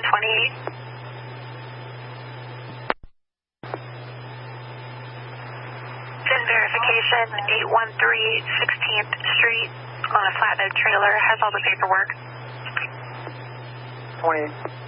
28. VIN verification, 813 16th Street on a flatbed trailer. Has all the paperwork. 28.